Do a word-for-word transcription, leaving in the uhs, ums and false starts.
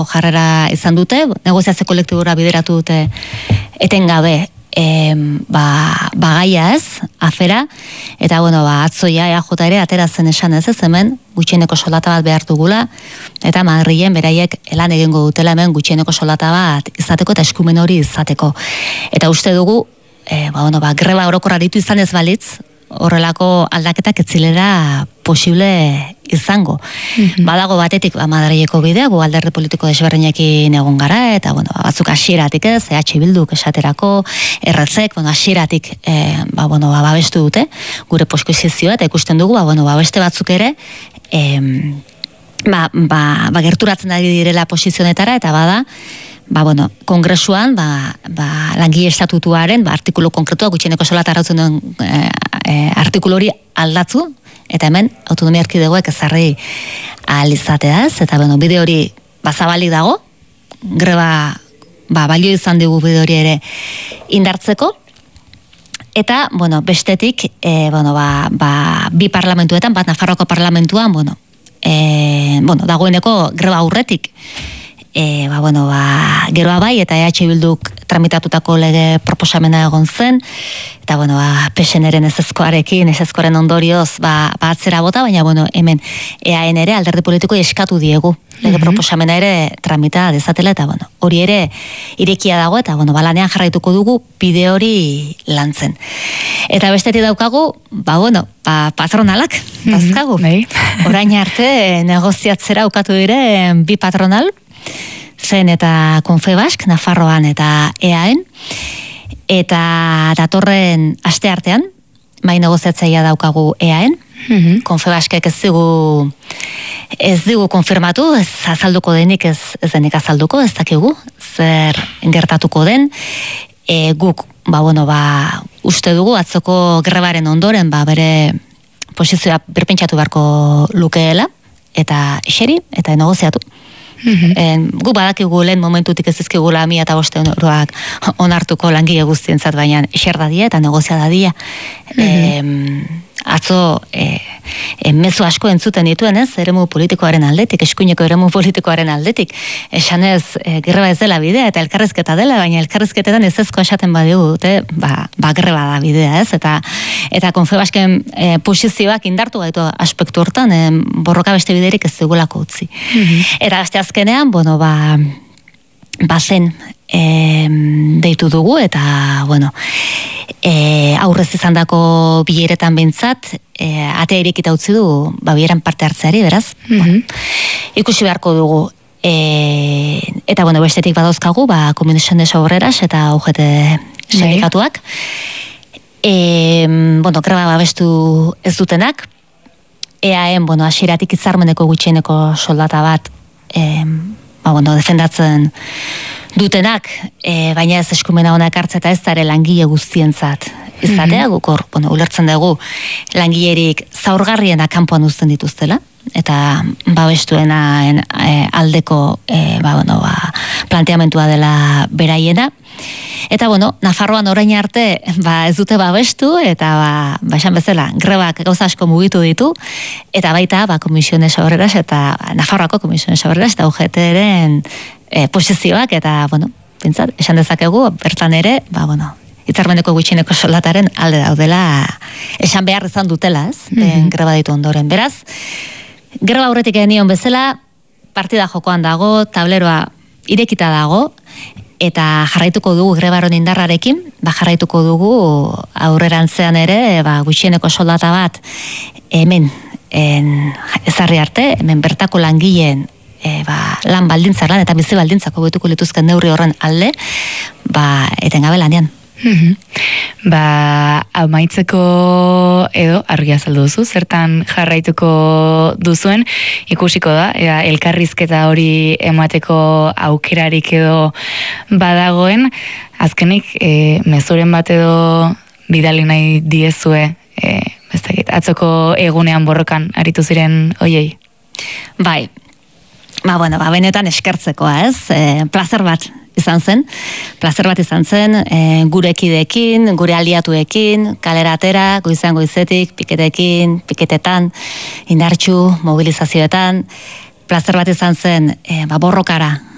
jarrera izan dute, negoziazio kolektibora bideratu dute etengabe E, ba, bagaia ez, afera, eta bueno, ba, atzoia E A J ere atera zen esan ez ez hemen, gutxieneko soldata bat behar dugula, eta Madrilen beraiek lan egingo dutela hemen gutxieneko soldata bat izateko eta eskumen hori izateko. Eta uste dugu, e, ba, bueno, ba, greba orokorra ditu izan ez balitz, horrelako aldaketak etzilera posible izango. Mm-hmm. Badago batetik ba, Madrileko bidea, gu alderdi politiko desberdinekin egon gara, eta bueno, batzuk hasieratik ez, E H Bilduk esaterako, R Z, bueno, hasieratik e, ba, bueno, ba, babestu dute, gure posizioa, eta ikusten dugu, ba, bueno, ba, beste batzuk ere, e, ba, ba, ba, gerturatzen ari direla posizionetara, eta bada, ba, bueno, kongresuan, ba, ba, langile estatutuaren, ba, artikulu konkretua, gutxieneko soldata arautzen duen e, e, artikulu hori aldatzu, eta hemen autonomia erkidegoek ezarri ahal izateaz, eta bueno, bide hori bazabalik dago, greba ba, balio izan digu bide hori ere indartzeko, eta, bueno, bestetik, e, bueno, ba, ba, bi parlamentuetan, bat Nafarroako parlamentuan, bueno, e, bueno, dagoeneko greba aurretik, E, ba, bueno, ba, geroa bai, eta E H Bilduk tramitatutako lege proposamena egon zen, eta, bueno, ba, P S N-eren ezezkoarekin, ezezkoaren ondorioz, ba, ba, atzera bota, baina, bueno, hemen E A N ere alderdi politiko eskatu diegu, lege mm-hmm. proposamena ere tramita dezatela, eta, bueno, hori ere irekia dago, eta, bueno, ba, lanean jarraituko dugu bide hori lantzen. Eta bestetik daukagu, ba, bueno, ba, patronalak, bazkagu. Mm-hmm. Orain arte negoziatzera ukatu dire bi patronal, zen eta Konfebask, Nafarroan eta E A N, eta datorren aste artean, mai negoziatzaia daukagu E A N, mm-hmm. Konfebaskek ez digu, ez digu konfirmatu, ez azalduko denik, ez, ez denik azalduko, ez dakigu, zer gertatuko den, e, guk, ba, bueno, ba, uste dugu, atzoko grebaren ondoren, ba, bere posizioa birpentsatu beharko lukeela, eta eseri, eta negoziatu. Mm-hmm. Gu badakigu lehen momentutik ez ezkigula mila eta boste euroak onartuko langile guztientzat, baina eser dadia eta negozia dadia. Mm-hmm. e, atzo e, e, mezu asko entzuten dituen ez, eremu politikoaren aldetik, eskuineko eremu politikoaren aldetik, esanez e, greba ez dela bidea eta elkarrizketa dela, baina elkarrizketetan ez ezko esaten badigu dute, ba, ba greba da bidea ez, eta eta Konfebasken e, posizioak indartu gaitu aspektu hortan, e, borroka beste biderik ez dugulako utzi. Mm-hmm. Eta beste azkenean, bueno, ba, bazen e, deitu dugu, eta, bueno, e, aurrez izan dako bileretan bintzat, e, atea irekita utzi du, ba, bileran parte hartzeari, beraz. Mm-hmm. Bueno, ikusi beharko dugu. E, eta, bueno, bestetik badauzkagu, ba, Commission de Obreras eta U G T sindikatuak. E, bueno, greba babestu ez dutenak, E A N, bueno, hasieratik hitzarmeneko gutxieneko soldata bat, e, ba, bueno, defendatzen dutenak, e, baina ez eskumena honak hartze eta ez dara langile guztientzat izatea, mm-hmm. gukor, bueno, ulertzen dugu langilerik zaurgarriena kanpoan uzten dituztela, eta babestuena e, aldeko e, ba, bueno, ba, planteamentua dela beraiena. Eta, bueno, Nafarroan orain arte ba, ez dute babestu, eta ba, ba esan bezala, grebak gauza asko mugitu ditu, eta baita, ba, Komisiones Obreras, eta Nafarroako Komisiones Obreras, eta U G T-ren e, posizioak, eta, bueno, pintzat, esan dezakegu, bertan ere, ba, bueno, hitzarmeneko gutxieneko soldataren alde daudela, esan behar izan dutela, ez, mm-hmm. greba ditu ondoren. Beraz, greba aurretik genion bezala, partida jokoan dago, tableroa irekita dago, eta jarraituko dugu grebaron indarrarekin, ba jarraituko dugu aurrerantzean ere, ba gutxieneko soldata bat hemen en, ezarri arte, hemen bertako langileen e, ba, lan baldintzak lan eta bizi baldintzak hobetuko lituzken neurri horren alde, ba etengabe lanean. Mm-hmm. Ba, amaitzeko edo argia azaldu duzu, zertan jarraituko duzuen, ikusiko da, ea, elkarrizketa hori emateko aukerarik edo badagoen, azkenik e, mezuren bat edo bidali nahi diezue, e, ez dakit, atzoko egunean borrokan aritu ziren oiei? Bai, ba, bueno, ba, benetan eskertzekoa ez, e, plazer bat izan zen, plazer bat izan zen, e, gure ekideekin, gure aliatuekin, kalera atera, goizan goizetik, piketekin, piketetan, indartxu, mobilizazioetan, plazer bat izan zen, e, ba, borrokara